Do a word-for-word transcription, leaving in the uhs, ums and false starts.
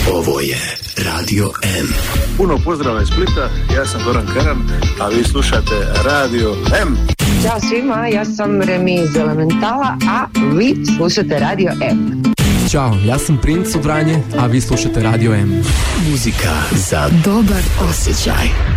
Ovo je Radio M. Puno pozdrava iz Splita, ja sam Goran Karan, a vi slušate Radio M. Ćao svima, ja sam Remi iz Elementala, a vi slušate Radio M. Ćao, ja sam Princ od Vranje, a vi slušate Radio M. Muzika za dobar osjećaj.